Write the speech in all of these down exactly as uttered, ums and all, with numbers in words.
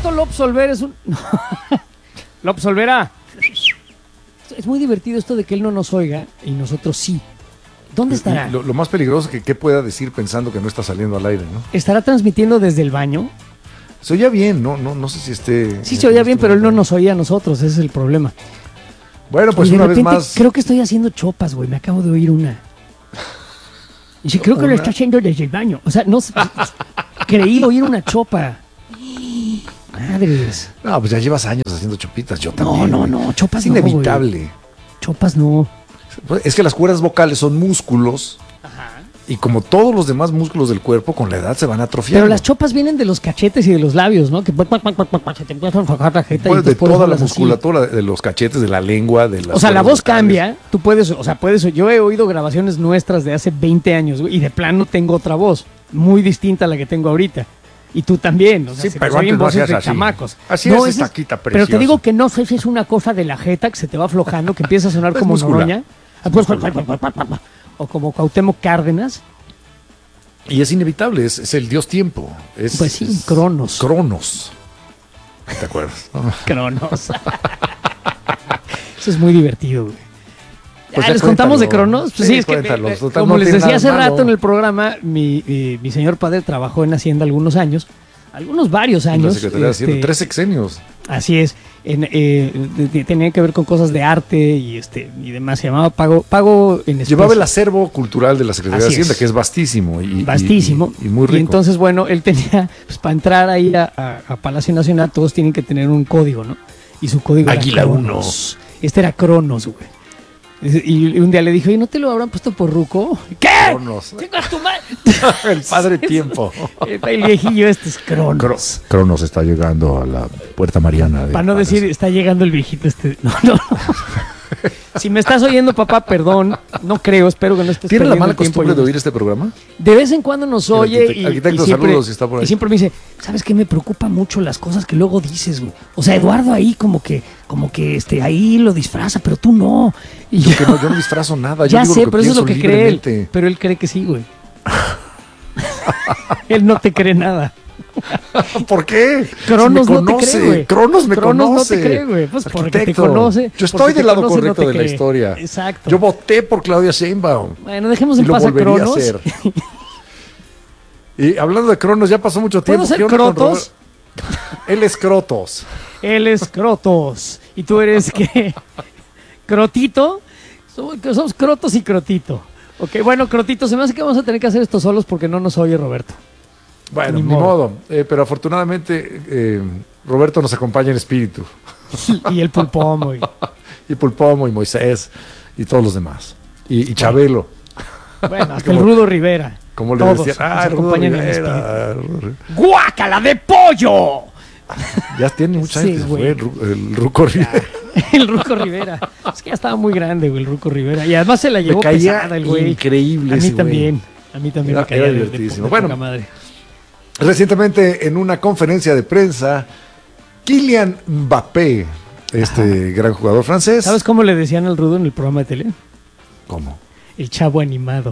Roberto López Olvera es un... López Olvera. Es muy divertido esto de que él no nos oiga y nosotros sí. ¿Dónde estará? Lo, lo más peligroso que, que pueda decir pensando que no está saliendo al aire, ¿no? ¿Estará transmitiendo desde el baño? Se oía bien, no, no, no sé si esté... Sí, se oía bien, pero él no nos oía a nosotros, ese es el problema. Bueno, pues y de una repente, vez más... creo que estoy haciendo chopas, güey, me acabo de oír una. Y sí, creo que ¿Una? lo está haciendo desde el baño. O sea, no sé, creí oír una chopa. Madres. No, pues ya llevas años haciendo chopitas, yo también. No, no, no, chopas es no, inevitable. güey. Chopas no. Es que las cuerdas vocales son músculos. Ajá. Y como todos los demás músculos del cuerpo, con la edad se van atrofiando. Pero las chopas vienen de los cachetes y de los labios, ¿no? Que se te empieza a enfocar la jeta. Pues y de toda la así. musculatura, de los cachetes, de la lengua, de las O sea, la voz vocales. cambia. Tú puedes, o sea, puedes. Yo he oído grabaciones nuestras de hace veinte años, güey, y de plano tengo otra voz, muy distinta a la que tengo ahorita. Y tú también, o sea, Sí, se pero nos oyen antes no voces hacías de así. chamacos. Así No, es ese esta quita Pero te preciosa. digo que no sé si es una cosa de la jeta que se te va aflojando, que empieza a sonar Es como muscular. Noroña. O como Cuauhtémoc Cárdenas. Y es inevitable, es, es el dios tiempo. Es, Pues sí, es Cronos. Cronos. ¿Te acuerdas? Cronos. Eso es muy divertido, güey. Pues Ah, ya ¿les contamos de cuéntalo. Cronos? Pues Sí, sí, es que, cuéntalo. eh, Total, como no les tiene decía nada hace malo. rato en el programa, mi, mi, mi señor padre trabajó en Hacienda algunos años, algunos varios En la años. Secretaría de Hacienda, este, tres sexenios. Así es. En, eh, de- de- tenía que ver con cosas de arte y este y demás. Se llamaba Pago, pago en especie. Llevaba el acervo cultural de la Secretaría Así de Hacienda, es. que es vastísimo. Y, Vastísimo. Y, y muy rico. Y entonces, bueno, él tenía, pues para entrar ahí a, a- a Palacio Nacional, todos tienen que tener un código, ¿no? Y su código Águila era Cronos. Este era Cronos, güey. Y y un día le dijo, ¿y no te lo habrán puesto por ruco? ¿Qué? Cronos. ¡Chingas tu madre! El padre tiempo. El viejillo este es Cronos. Cro- Cronos está llegando a la puerta mariana. de Para no Palacio. decir, está llegando el viejito este. No, no, no. Si me estás oyendo, papá, perdón. No creo, espero que no estés ¿Tiene la perdiendo mala el tiempo costumbre de oyendo. oír este programa? De vez en cuando nos El oye arquitecto- y, arquitecto, y siempre, saludos, si está por ahí. y siempre me dice, ¿sabes qué? Me preocupa mucho las cosas que luego dices, güey. O sea, Eduardo ahí como que, como que este, ahí lo disfraza, pero tú no. Y Yo, que no, yo no disfrazo nada. Yo ya digo sé, lo que pero eso es lo que pienso cree él. libremente. Pero él cree que sí, güey. Él no te cree nada. ¿Por qué? Cronos Si me no te conoce. cree, güey. Cronos me Cronos conoce. no te cree, güey. Pues porque te Arquitecto, conoce. Yo porque estoy te del lado conoce, no correcto te de la cree. historia. Exacto. Yo voté por Claudia Sheinbaum. Bueno, dejemos Y en lo paz a volvería a Cronos. hacer. Y hablando de Cronos, ya pasó mucho tiempo. ¿Puedo ser ¿Qué onda con Crotos? Robert? Él es Crotos. Él es Crotos. ¿Y tú eres qué? ¿Crotito? Somos, somos Crotos y Crotito. Ok, bueno, Crotito, se me hace que vamos a tener que hacer esto solos porque no nos oye Roberto. Bueno, Ni ni, modo. modo. Eh, pero afortunadamente eh, Roberto nos acompaña en espíritu. Y el pulpomo. Y, Y Pulpomo y Moisés y todos los demás. Y, y Chabelo. bueno, hasta Como- el Rudo Rivera. Como le Todos decían. nos Ah, Rudo acompañan en Rivera, Rudo- ¡Guácala de pollo! Ya tiene mucha Sí, gente. se güey. fue el, Ru- el Ruco Rivera. El Ruco Rivera. Es que ya estaba muy grande, güey, el Ruco Rivera. Y además se la llevó Me caía pesada el güey. increíble A mí ese güey. también. A mí también Era- me caía era de- de- divertidísimo. de Bueno. poca madre. Recientemente, en una conferencia de prensa, Kylian Mbappé, este gran jugador francés. ¿Sabes cómo le decían al Rudo en el programa de tele? ¿Cómo? El chavo animado.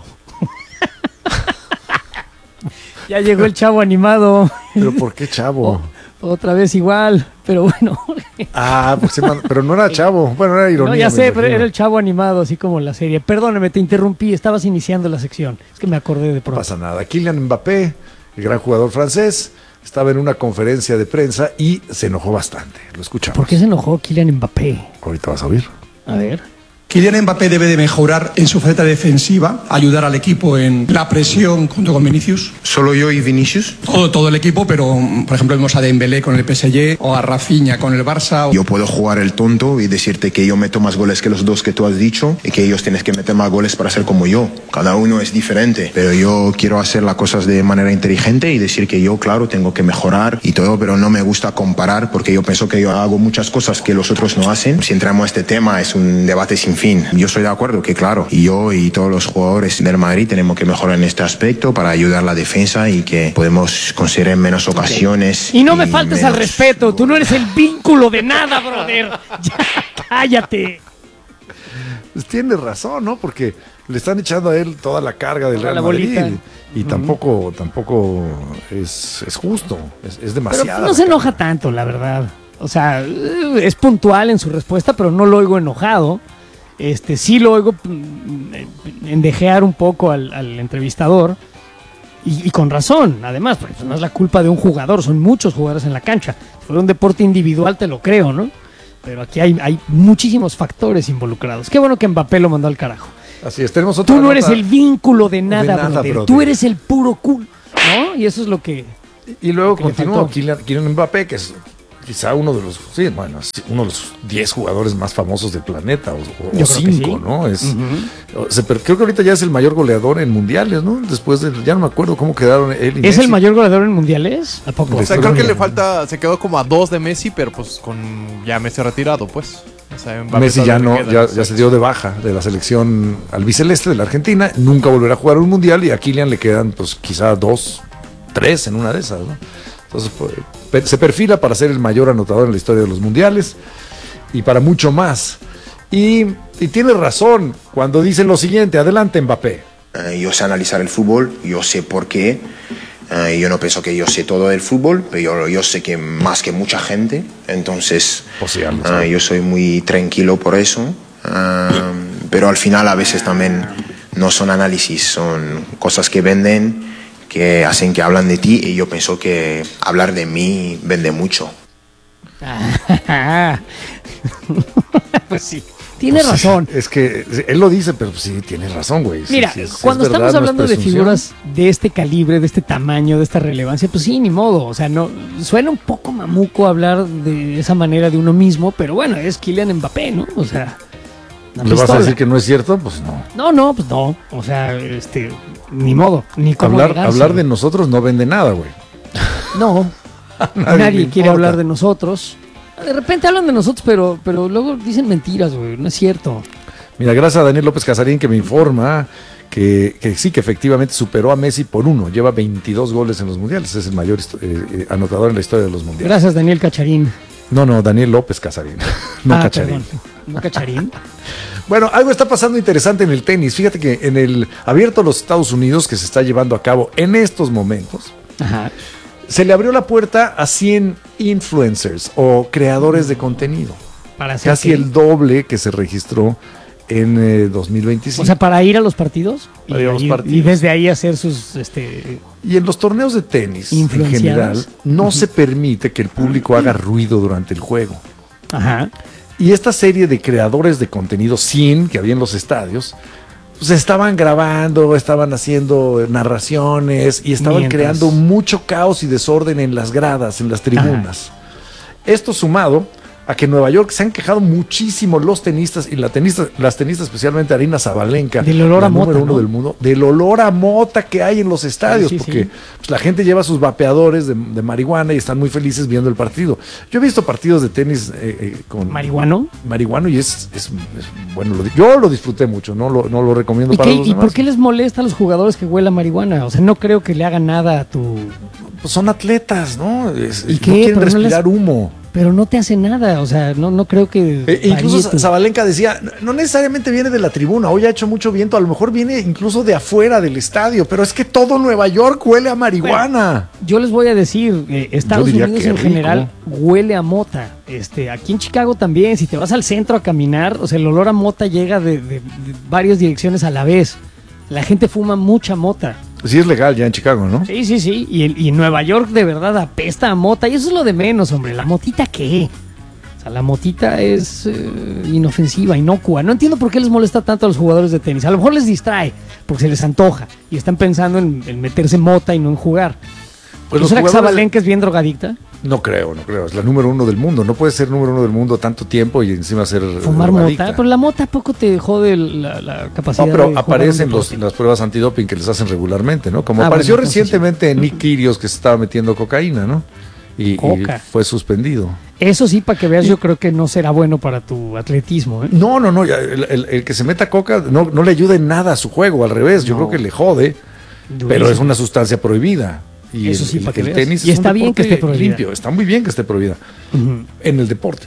Ya llegó el chavo animado. ¿Pero por qué chavo? Otra vez igual, pero bueno. Ah, pues, se man- pero no era chavo. Bueno, era ironía. No, ya me sé, pero imagino. era el chavo animado, así como la serie. Perdóname, te interrumpí, estabas iniciando la sección. Es que me acordé de No pronto. pasa nada. Kylian Mbappé, el gran jugador francés, estaba en una conferencia de prensa y se enojó bastante. Lo escuchamos. ¿Por qué se enojó Kylian Mbappé? Ahorita vas a oír. A ver. Kylian Mbappé debe de mejorar en su faceta defensiva, ayudar al equipo en la presión junto con Vinicius. ¿Solo yo y Vinicius? Todo, todo el equipo, pero por ejemplo vemos a Dembélé con el P S G o a Rafinha con el Barça. Yo puedo jugar el tonto y decirte que yo meto más goles que los dos que tú has dicho y que ellos tienes que meter más goles para ser como yo. Cada uno es diferente, pero yo quiero hacer las cosas de manera inteligente y decir que yo, claro, tengo que mejorar y todo, pero no me gusta comparar porque yo pienso que yo hago muchas cosas que los otros no hacen. Si entramos a este tema es un debate sin fin. Yo estoy de acuerdo que, claro, y yo y todos los jugadores del Madrid tenemos que mejorar en este aspecto para ayudar a la defensa y que podemos conseguir menos ocasiones. Y no me faltes al menos respeto, tú no goles. eres el vínculo de nada, brother. Ya, cállate. Pues tiene razón, ¿no? Porque le están echando a él toda la carga del Toda Real la Madrid. bolita. Y Ujú. tampoco, tampoco es, es justo, es, es demasiado. Pero no se enoja tanto, la verdad. O sea, eh, es puntual en su respuesta, pero no lo oigo enojado. Este, sí lo oigo mm, endejear un poco al, al entrevistador. Y, y con razón, además, porque no es la culpa de un jugador, son muchos jugadores en la cancha. Si fuera un deporte individual, te lo creo, ¿no? Pero aquí hay, hay muchísimos factores involucrados. Qué bueno que Mbappé lo mandó al carajo. Así es, tenemos otra Tú no nota. eres el vínculo de nada, De nada, brother. brother. Tú eres el puro culo, ¿no? Y eso es lo que... Y luego que le continúa faltó. Kylian, Kylian Mbappé, que es quizá uno de los, sí, bueno, sí, uno de los diez jugadores más famosos del planeta, o, o Yo creo que cinco, sí. ¿no? Es, Ujú. se per- creo que ahorita ya es el mayor goleador en mundiales, ¿no? Después de, ya no me acuerdo cómo quedaron él y ¿Es Messi. el mayor goleador en mundiales? ¿A poco? De O sea, Historia. creo que le falta, se quedó como a dos de Messi, pero pues con ya Messi retirado, pues. O sea, Mbappé Messi ya todavía no, le queda, ya, exacto. ya se dio de baja de la selección albiceleste de la Argentina, nunca volverá a jugar un mundial y a Kylian le quedan pues quizá dos, tres en una de esas, ¿no? Entonces pues, pe- se perfila para ser el mayor anotador en la historia de los mundiales y para mucho más. Y, y tiene razón cuando dice lo siguiente, adelante Mbappé. Eh, yo sé analizar el fútbol, yo sé por qué. Eh, yo no pienso que yo sé todo del fútbol, pero yo, yo sé que más que mucha gente. Entonces, Pues sí, algo eh, sabe. yo soy muy tranquilo por eso. Eh, pero al final a veces también no son análisis, son cosas que venden, que hacen que hablan de ti. Y yo pienso que hablar de mí vende mucho. Ah. Pues sí. Tiene Pues, razón. Es que él lo dice, pero pues, sí, tiene razón, güey. Sí, Mira, sí, sí, cuando es verdad, estamos no es hablando de presunción. figuras de este calibre, de este tamaño, de esta relevancia, pues sí, ni modo. O sea, no suena un poco mamuco hablar de esa manera de uno mismo, pero bueno, es Kylian Mbappé, ¿no? O sea, una ¿Le vas a pistola. decir que no es cierto? Pues no. No, no, pues no. O sea, este, ni modo, ni cómo Hablar, negarse. hablar de nosotros no vende nada, güey. No, Nadie nadie, le quiere importa. hablar de nosotros. De repente hablan de nosotros, pero, pero luego dicen mentiras, güey. No es cierto. Mira, gracias a Daniel López Casarín que me informa que, que sí, que efectivamente superó a Messi por uno. Lleva veintidós goles en los mundiales. Es el mayor histo- eh, eh, anotador en la historia de los mundiales. Gracias, Daniel Cacharín. No, no, Daniel López Casarín. No Ah, Cacharín. perdón. ¿No Cacharín? Bueno, algo está pasando interesante en el tenis. Fíjate que en el Abierto de los Estados Unidos, que se está llevando a cabo en estos momentos, Ajá. se le abrió la puerta a cien influencers o creadores de contenido. Para hacer Casi qué? el doble que se registró en eh, dos mil veinticinco. O sea, para ir a los partidos. Para y, ir a los y- partidos. y desde ahí hacer sus, este, Y en los torneos de tenis, en Influenciadas. general, no se permite que el público haga ruido durante el juego. ajá. Y esta serie de creadores de contenido, cien que había en los estadios, pues estaban grabando, estaban haciendo narraciones y estaban Mientras. creando mucho caos y desorden en las gradas, en las tribunas. Esto sumado a que en Nueva York se han quejado muchísimo los tenistas y la tenista, las tenistas, especialmente Arina Zabalenka, Del olor la a mota, número uno ¿no? del mundo, del olor a mota que hay en los estadios, Sí, sí, porque sí. pues, la gente lleva sus vapeadores de, de marihuana y están muy felices viendo el partido. Yo he visto partidos de tenis eh, eh, con ¿Marihuano? marihuano y es, es- es- bueno, lo di- yo lo disfruté mucho, no lo, no lo recomiendo ¿Y, para qué- los y demás. por qué les molesta a los jugadores que huela marihuana? O sea, no creo que le haga nada a tu... Pues son atletas, ¿no? Es- ¿Y no qué? quieren Pero no les- respirar humo. Pero no te hace nada, o sea, no, no creo que... Eh, incluso varíe tu- Zabalenka decía, no necesariamente viene de la tribuna, hoy ha hecho mucho viento, a lo mejor viene incluso de afuera del estadio, pero es que todo Nueva York huele a marihuana. Yo les voy a decir, eh, Estados diría Unidos que en rico. general huele a mota. Este, aquí en Chicago también, si te vas al centro a caminar, o sea, el olor a mota llega de, de- de varias direcciones a la vez. La gente fuma mucha mota. Sí es legal ya en Chicago, ¿no? Sí, sí, sí. Y, en- y en Nueva York de verdad apesta a mota. Y eso es lo de menos, hombre. ¿La motita qué? O sea, la motita es eh, inofensiva, inocua. No entiendo por qué les molesta tanto a los jugadores de tenis. A lo mejor les distrae, porque se les antoja. Y están pensando en, en meterse mota y no en jugar. Pues ¿No los será que jugadores- Zabalenka es bien drogadicta? No creo, no creo. Es la número uno del mundo. No puede ser número uno del mundo tanto tiempo y encima ser Fumar drogadicta. mota. Pero la mota poco te jode la, la capacidad No, de pero jugar aparecen un los, deporte. las pruebas antidoping que les hacen regularmente, ¿no? Como Ah, apareció bueno, entonces recientemente Nick Kyrgios que se estaba metiendo cocaína, ¿no? Y, y Coca. fue suspendido. Eso sí, para que veas, yo creo que no será bueno para tu atletismo. ¿eh? No, no, no. ya, El, el- el que se meta coca no, no le ayuda en nada a su juego, al revés. Yo No. creo que le jode, pero Durísimo. es una sustancia prohibida. Y Eso el, sí, el- para que el veas. tenis Y es un está bien que deporte esté prohibida. limpio. Está muy bien que esté prohibida Ujú. en el deporte.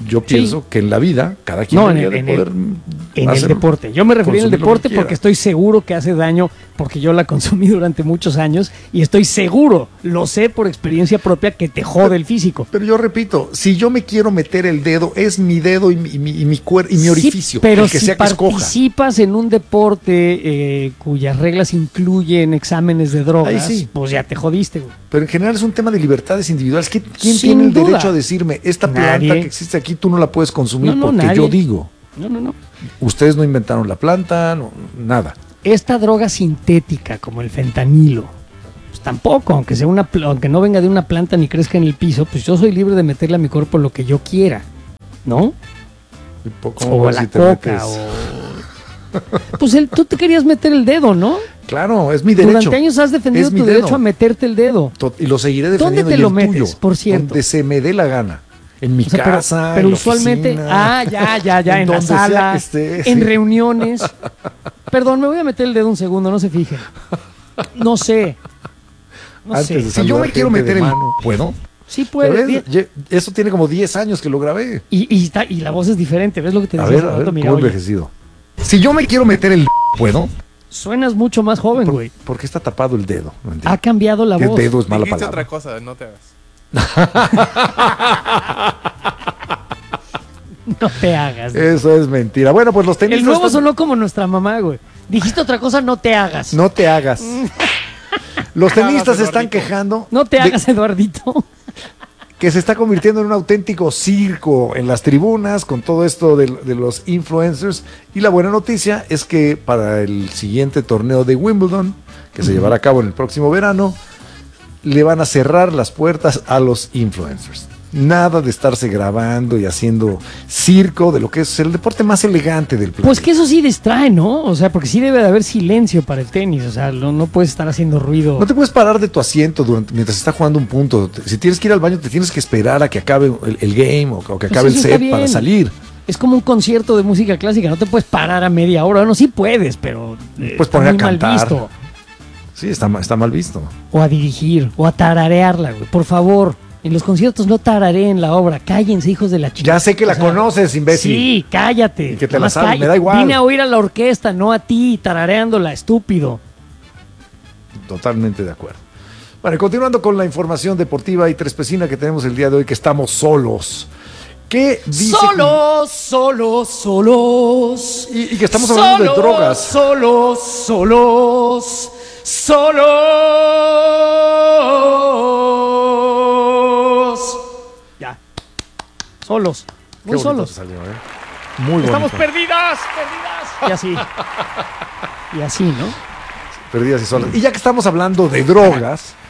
yo pienso Sí. que en la vida cada quien No, en debería el- de en el- poder En el hacer- deporte. Yo me refería al consumir lo que deporte quiera. porque estoy seguro que hace daño, porque yo la consumí durante muchos años y estoy seguro, lo sé por experiencia propia, que te jode el físico. Pero yo repito, si yo me quiero meter el dedo, es mi dedo y mi, y mi, y mi, cuer- y mi orificio, Sí, pero el que si sea que escoja. participas en un deporte eh, cuyas reglas incluyen exámenes de drogas, Ahí sí. pues ya te jodiste, güey. Pero en general es un tema de libertades individuales. ¿Quién, quién Sin tiene el duda. derecho a decirme, esta planta Nadie. que existe aquí tú no la puedes consumir No, no, porque nadie. yo digo? No, no, no. Ustedes no inventaron la planta, no, nada. Esta droga sintética como el fentanilo, pues tampoco, aunque sea una pl- aunque no venga de una planta ni crezca en el piso, pues yo soy libre de meterle a mi cuerpo lo que yo quiera, ¿no? Y po- ¿cómo O vas la si te coca, metes? o... Pues el, tú te querías meter el dedo, ¿no? Claro, es mi derecho. Durante años has defendido Es tu mi derecho dedo. a meterte el dedo. To- Y lo seguiré ¿Dónde defendiendo. te y lo el metes, tuyo, por cierto? Donde se me dé la gana. En mi O sea, pero- casa, pero, en la usualmente, oficina. ah, ya, ya, ya, en, la donde sea sala, que esté, en sí. reuniones. Perdón, me voy a meter el dedo un segundo, no se fijen. No sé. No Antes sé. de Si saludar yo me gente quiero de meter el... mano, ¿puedo? Sí Pero puede. es- ye- eso tiene como diez años que lo grabé. Y, y, está- y la voz es diferente, ¿ves lo que te A decía ver, hace a ver, rato? Mira, ¿cómo oye, envejecido? Si yo me quiero meter el ¿puedo? suenas mucho más joven, güey. ¿Por qué está tapado el dedo? No entiendo. Ha cambiado la ¿Qué voz. dedo es mala Dijiste palabra? otra cosa, no te hagas. No te hagas. Eso es mentira. Bueno, pues los tenistas... El nuevo están- sonó como nuestra mamá, güey. Dijiste otra cosa, no te hagas. No, No te hagas. Los tenistas se están Eduardito. quejando te de hagas, Eduardito. que se está convirtiendo en un auténtico circo en las tribunas con todo esto de, de los influencers. Y la buena noticia es que para el siguiente torneo de Wimbledon, que se llevará a cabo en el próximo verano, le van a cerrar las puertas a los influencers. Nada de estarse grabando y haciendo circo de lo que es el deporte más elegante del planeta. Pues que eso sí distrae, ¿no? O sea, porque sí debe de haber silencio para el tenis. O sea, no, no puedes estar haciendo ruido. No te puedes parar de tu asiento durante, mientras está jugando un punto. Te- Si tienes que ir al baño, te tienes que esperar a que acabe el, el game o, o que Pues acabe el eso está set para bien. salir. Es como un concierto de música clásica. No te puedes parar a media hora. No, sí puedes, pero eh, Puedes está poner a muy mal cantar. visto. Sí, está, ma- está mal visto. O a dirigir, o a tararearla, güey. Por favor, en los conciertos no tarareen la obra. Cállense, hijos de la chica. Ya sé que la O sea, conoces, imbécil. Sí, cállate. Y que te Nada la más sabes, calla- me da igual. Vine a oír a la orquesta, no a ti, tarareándola, estúpido. Totalmente de acuerdo. Bueno, continuando con la información deportiva y trespecina que tenemos el día de hoy, que estamos solos. ¿Qué dice? Solos, solos, solos. Y, y que estamos hablando de drogas. Solos, solos, solos. Ya. Solos. Qué Muy bonito solos. te salió, ¿eh? Muy Estamos bonito. perdidas, perdidas. Y así. Y así, ¿no? Perdidas y solas. Y ya que estamos hablando de drogas,